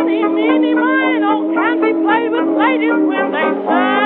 Eeny, meeny, miny, oh, can we play with ladies when they say